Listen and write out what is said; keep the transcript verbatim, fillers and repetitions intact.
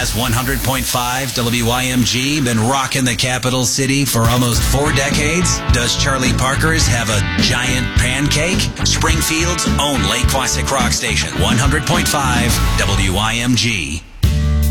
Has one hundred point five W Y M G been rocking the capital city for almost four decades? Does Charlie Parker's have a giant pancake? Springfield's own Lake Quasic Rock Station, one hundred point five W Y M G.